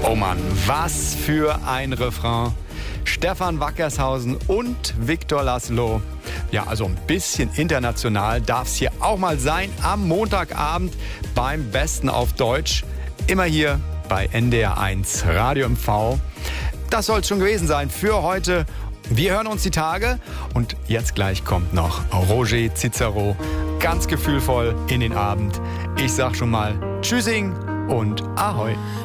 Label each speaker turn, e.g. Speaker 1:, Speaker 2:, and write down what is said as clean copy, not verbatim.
Speaker 1: Oh Mann, was für ein Refrain. Stefan Wackershausen und Victor Laszlo. Ja, also ein bisschen international darf es hier auch mal sein am Montagabend beim Besten auf Deutsch. Immer hier bei NDR1 Radio MV. Das soll es schon gewesen sein für heute. Wir hören uns die Tage und jetzt gleich kommt noch Roger Cicero ganz gefühlvoll in den Abend. Ich sag schon mal Tschüssing und Ahoi.